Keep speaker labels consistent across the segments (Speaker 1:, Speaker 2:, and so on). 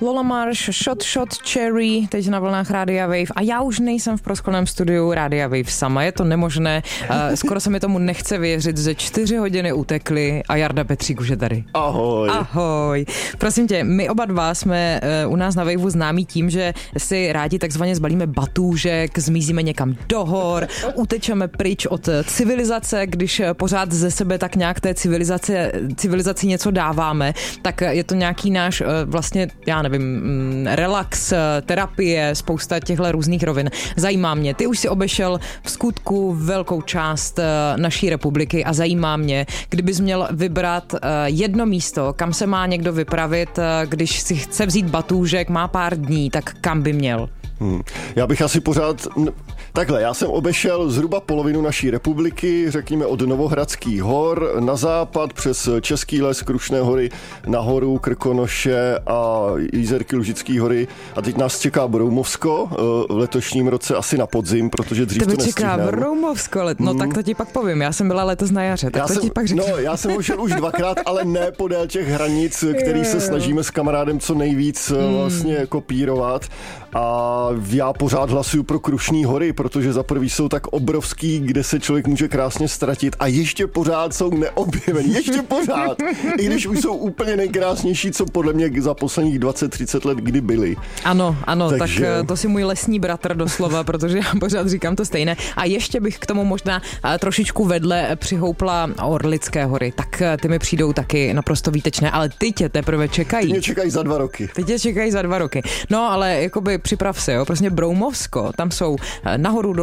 Speaker 1: Lola Marsh, Shot Cherry, teď na vlnách Rádia Wave a já už nejsem v proskleném studiu Rádia Wave sama, je to nemožné, skoro se mi tomu nechce věřit, že 4 hodiny utekly a Jarda Petřík už je tady.
Speaker 2: Ahoj.
Speaker 1: Ahoj. Prosím tě, my oba dva jsme u nás na Waveu známí tím, že si rádi takzvaně zbalíme batůžek, zmizíme někam do hor, utečeme pryč od civilizace, když pořád ze sebe tak nějak té civilizaci něco dáváme, tak je to nějaký náš vlastně, já nevím, relax, terapie, spousta těchto různých rovin. Zajímá mě, ty už si obešel v skutku velkou část naší republiky a zajímá mě, kdybys měl vybrat jedno místo, kam se má někdo vypravit, když si chce vzít batůžek, má pár dní, tak kam by měl?
Speaker 2: Já bych asi pořád... Takhle, já jsem obešel zhruba polovinu naší republiky, řekněme od Novohradských hor na západ přes Český les, Krušné hory, nahoru Krkonoše a Jízerky, Lužický hory a teď nás čeká Broumovsko v letošním roce asi na podzim, protože dřív to nestihneme.
Speaker 1: Tebe čeká Broumovsko, no tak to ti pak povím, já jsem byla letos na jaře, tak ti pak řeknu.
Speaker 2: No, já jsem ho šel už 2krát, ale ne podél těch hranic, který se snažíme s kamarádem co nejvíc vlastně kopírovat a já pořád hlasuju pro Krušný hory, protože za prvý jsou tak obrovský, kde se člověk může krásně ztratit a ještě pořád jsou neobjevený, ještě pořád, i když už jsou úplně nejkrásnější, co podle mě za posledních 20-30 let kdy byly.
Speaker 1: Ano, takže... tak to si můj lesní bratr doslova, protože já pořád říkám to stejné. A ještě bych k tomu možná trošičku vedle přihoupla Orlické hory, tak ty mi přijdou taky naprosto výtečné, ale ty tě teprve čekají.
Speaker 2: Ty mě čekají za 2 roky.
Speaker 1: Ty tě čekají za 2 roky. No, ale jakoby připrav se, jo, prostě Broumovsko, tam jsou nahoru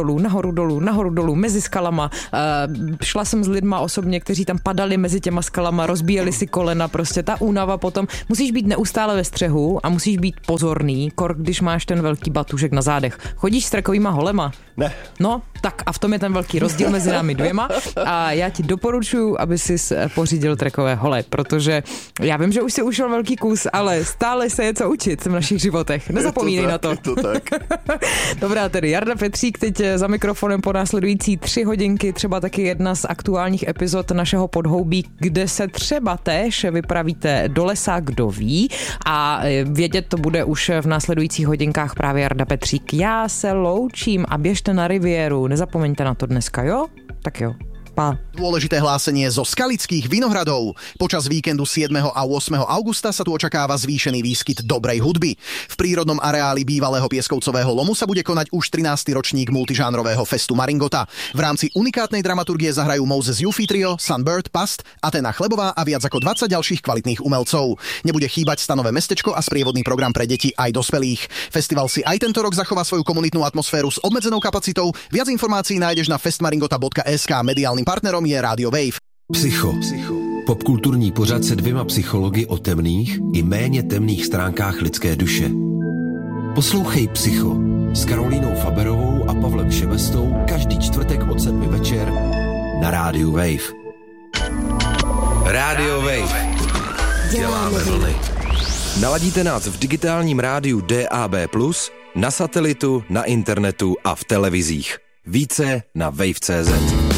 Speaker 1: dolů, mezi skalama. Šla jsem s lidma osobně, kteří tam padali mezi těma skalama, rozbíjeli si kolena, prostě ta únava potom. Musíš být neustále ve střehu a musíš být pozorný, když máš ten velký batůžek na zádech. Chodíš s trakovýma holema?
Speaker 2: Ne.
Speaker 1: No, tak a v tom je ten velký rozdíl mezi námi dvěma a já ti doporučuji, aby si pořídil trekové hole, protože já vím, že už si ušel velký kus, ale stále se je co učit v našich životech. Nezapomínej na to.
Speaker 2: Je to tak.
Speaker 1: Dobrá, tedy Jarda Petřík teď za mikrofonem po následující 3 hodinky, třeba taky jedna z aktuálních epizod našeho Podhoubí, kde se třeba též vypravíte do lesa, kdo ví, a vědět to bude už v následujících hodinkách právě Jarda Petřík. Já se loučím a běžte na Rivieru, nezapomeňte na to dneska, jo? Tak jo.
Speaker 3: Dôležité hlásenie zo Skalických Vinohradov. Počas víkendu 7. a 8. augusta sa tu očakáva zvýšený výskyt dobrej hudby. V prírodnom areáli bývalého pieskovcového lomu sa bude konať už 13. ročník multižánrového festu Maringota. V rámci unikátnej dramaturgie zahrajú Moses Yuffie Trio, Sunbird, Past, Athena Chlebová a viac ako 20 ďalších kvalitných umelcov. Nebude chýbať stanové mestečko a sprievodný program pre deti aj dospelých. Festival si aj tento rok zachová svoju komunitnú atmosféru s obmedzenou kapacitou. Viac informácií nájdeš na festmaringota.sk. Mediálnym partnerom je Radio Wave.
Speaker 4: Psycho. Popkulturní pořad se 2 psychology o temných i méně temných stránkách lidské duše. Poslouchej Psycho s Karolínou Faberovou a Pavlem Šebestou každý čtvrtek od 7 večer na Rádiu Wave. Rádio Wave. Děláme vlny. Naladíte nás v digitálním rádiu DAB+, na satelitu, na internetu a v televizích. Více na wave.cz.